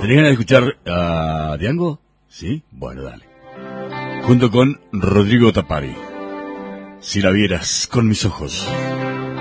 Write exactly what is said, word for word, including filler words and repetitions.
¿Tenés ganas de escuchar a Diango? ¿Sí? Bueno, dale. Junto con Rodrigo Tapari. Si la vieras con mis ojos.